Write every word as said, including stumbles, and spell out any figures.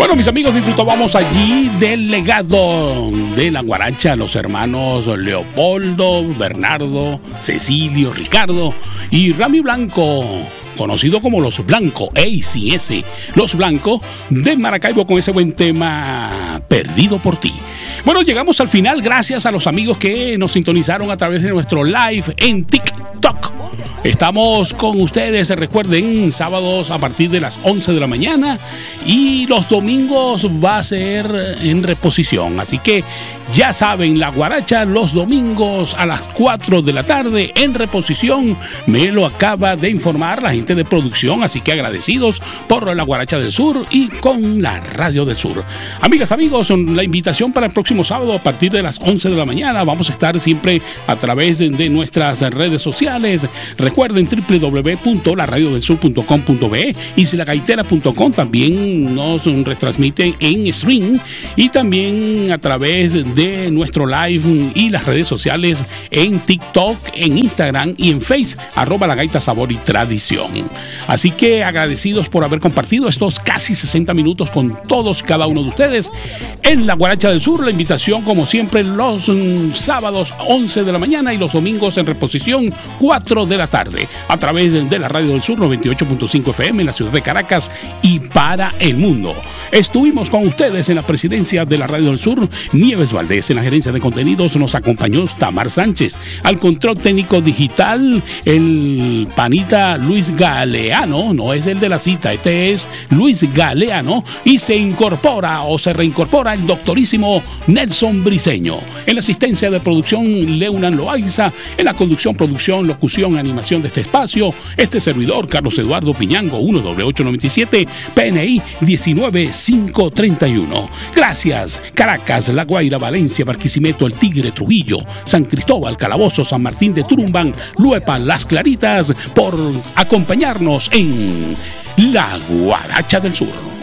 Bueno, mis amigos, disfrutábamos allí del legado de la guaracha, los hermanos Leopoldo, Bernardo, Cecilio, Ricardo y Rami Blanco, conocido como Los Blanco, A C S, Los Blanco de Maracaibo, con ese buen tema Perdido por ti. Bueno, llegamos al final, gracias a los amigos que nos sintonizaron a través de nuestro live en TikTok. Estamos con ustedes, recuerden, sábados a partir de las once de la mañana y los domingos va a ser en reposición. Así que ya saben, la guaracha los domingos a las cuatro de la tarde en reposición. Me lo acaba de informar la gente de producción, así que agradecidos por la Guaracha del Sur y con la Radio del Sur. Amigas, amigos, la invitación para el próximo sábado a partir de las once de la mañana. Vamos a estar siempre a través de nuestras redes sociales. Recuerden doble u doble u doble u punto la radio del sur punto com punto be y si la gaitera punto com también nos retransmiten en stream y también a través de nuestro live y las redes sociales en TikTok, en Instagram y en Face, arroba la gaita sabor y tradición. Así que agradecidos por haber compartido estos casi sesenta minutos con todos y cada uno de ustedes en la Guaracha del Sur. La invitación, como siempre, los mm, sábados once de la mañana y los domingos en reposición cuatro de la tarde a través de la Radio del Sur noventa y ocho punto cinco F M en la ciudad de Caracas y para el mundo. Estuvimos con ustedes en la presidencia de la Radio del Sur, Nieves Valdés. En la gerencia de contenidos nos acompañó Tamar Sánchez. Al control técnico digital, el panita Luis Galeano, no es el de la cita, este es Luis Galeano, y se incorpora o se reincorpora el doctorísimo Nelson Briceño. En la asistencia de producción, Leunan Loaiza. En la conducción, producción, locución, animación de este espacio, este servidor, Carlos Eduardo Piñango, uno doble ocho noventa y siete, P N I diecinueve mil quinientos treinta y uno. Gracias, Caracas, La Guaira, Valencia, Barquisimeto, El Tigre, Trujillo, San Cristóbal, Calabozo, San Martín de Turumbán, Luepa, Las Claritas, por acompañarnos en La Guaracha del Sur.